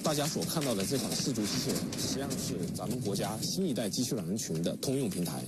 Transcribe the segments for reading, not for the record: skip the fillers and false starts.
大家所看到的这款四足机器人，实际上是咱们国家新一代机器狼群的通用平台。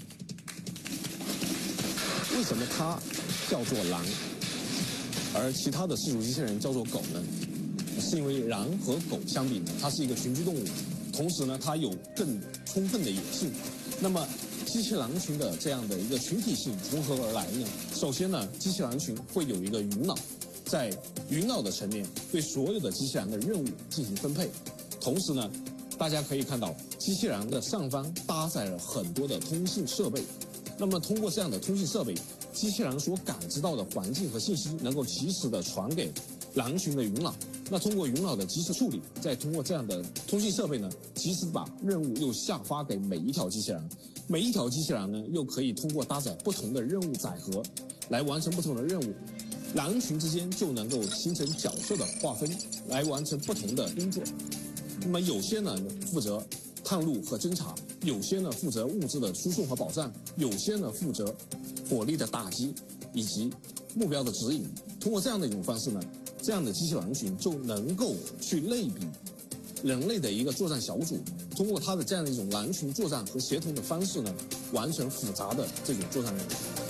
为什么它叫做狼，而其他的四足机器人叫做狗呢？是因为狼和狗相比呢，它是一个群居动物，同时呢，它有更充分的野性。那么，机器狼群的这样的一个群体性从何而来呢？首先呢，机器狼群会有一个云脑，在云脑的层面对所有的机器狼的任务进行分配。同时呢，大家可以看到，机器狼的上方搭载了很多的通信设备。那么通过这样的通信设备，机器狼所感知到的环境和信息能够及时的传给狼群的云脑。那通过云脑的及时处理，再通过这样的通信设备呢，及时把任务又下发给每一条机器狼。每一条机器狼呢，又可以通过搭载不同的任务载荷来完成不同的任务。狼群之间就能够形成角色的划分，来完成不同的工作。那么有些呢负责探路和侦查，有些呢负责物资的输送和保障，有些呢负责火力的打击以及目标的指引。通过这样的一种方式呢，这样的机器狼群就能够去类比人类的一个作战小组，通过它的这样的一种狼群作战和协同的方式呢，完成复杂的这种作战任务。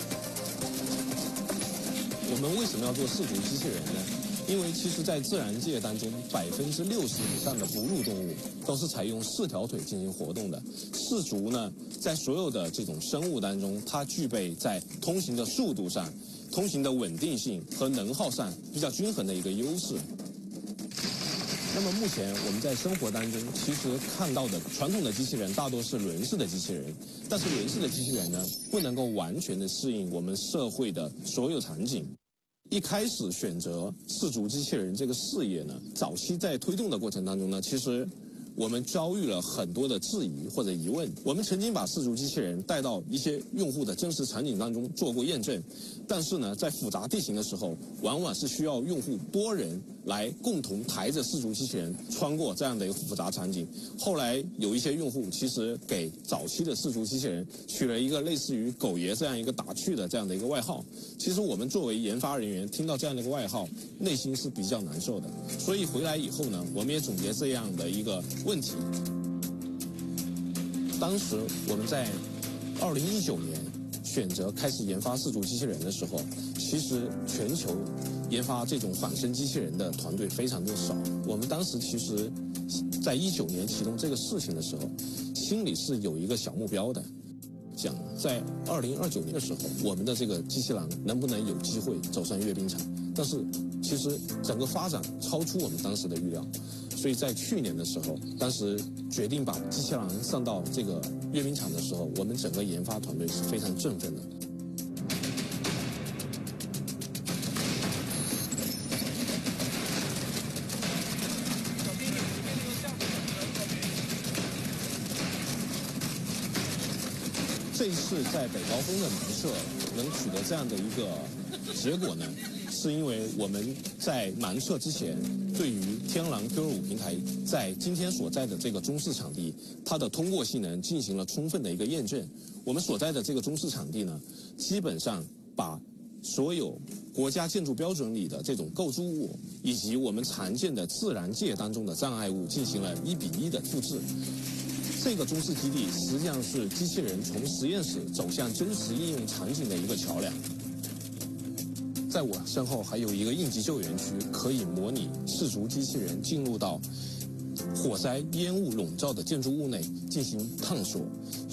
我们为什么要做四足机器人呢？因为其实在自然界当中，60%以上的哺乳动物都是采用4条腿进行活动的。四足呢，在所有的这种生物当中，它具备在通行的速度上、通行的稳定性和能耗上比较均衡的一个优势。那么目前我们在生活当中，其实看到的传统的机器人大多是轮式的机器人，但是轮式的机器人呢，不能够完全的适应我们社会的所有场景。一开始选择四足机器人这个事业呢，早期在推动的过程当中呢，其实我们遭遇了很多的质疑或者疑问。我们曾经把四足机器人带到一些用户的真实场景当中做过验证，但是呢，在复杂地形的时候，往往是需要用户多人来共同抬着四足机器人穿过这样的一个复杂场景。后来有一些用户其实给早期的四足机器人取了一个类似于狗爷这样一个打趣的这样的一个外号。其实我们作为研发人员听到这样的一个外号，内心是比较难受的。所以回来以后呢，我们也总结这样的一个问题。当时我们在2019年选择开始研发四足机器人的时候，其实全球研发这种仿生机器人的团队非常的少。我们当时其实在19年启动这个事情的时候，心里是有一个小目标的，想在2029年的时候，我们的这个机器狼能不能有机会走上阅兵场。但是其实整个发展超出我们当时的预料，所以在去年的时候，当时决定把机器狼上到这个阅兵场的时候，我们整个研发团队是非常振奋的。这一次在北高峰的盲测能取得这样的一个结果呢，是因为我们在盲测之前，对于天狼 Q25平台在今天所在的这个中试场地，它的通过性能进行了充分的一个验证。我们所在的这个中试场地呢，基本上把所有国家建筑标准里的这种构筑物，以及我们常见的自然界当中的障碍物进行了1:1的复制。这个中试基地实际上是机器人从实验室走向真实应用场景的一个桥梁。在我身后还有一个应急救援区，可以模拟四足机器人进入到火灾烟雾笼罩的建筑物内进行探索。